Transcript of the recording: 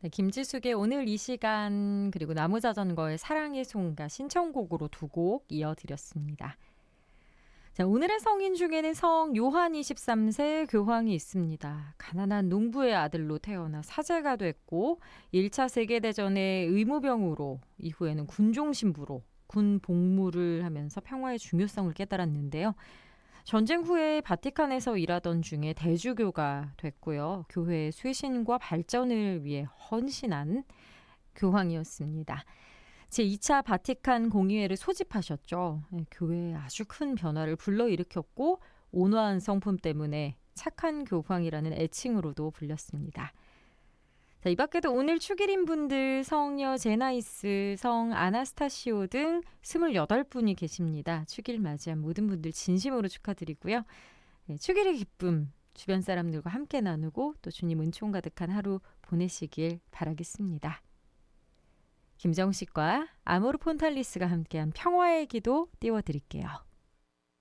네, 김지숙의 오늘 이 시간 그리고 나무자전거의 사랑의 송가 신청곡으로 두 곡 이어드렸습니다. 자, 오늘의 성인 중에는 성 요한 23세 교황이 있습니다. 가난한 농부의 아들로 태어나 사제가 됐고 1차 세계대전의 의무병으로 이후에는 군종 신부로 군 복무를 하면서 평화의 중요성을 깨달았는데요. 전쟁 후에 바티칸에서 일하던 중에 대주교가 됐고요. 교회의 쇄신과 발전을 위해 헌신한 교황이었습니다. 제2차 바티칸 공의회를 소집하셨죠. 교회에 아주 큰 변화를 불러일으켰고 온화한 성품 때문에 착한 교황이라는 애칭으로도 불렸습니다. 자, 이 밖에도 오늘 축일인 분들 성녀 제나이스, 성 아나스타시오 등 28분이 계십니다. 축일 맞이한 모든 분들 진심으로 축하드리고요. 네, 축일의 기쁨 주변 사람들과 함께 나누고 또 주님 은총 가득한 하루 보내시길 바라겠습니다. 김정식과 아모르 폰탈리스가 함께한 평화의 기도 띄워드릴게요.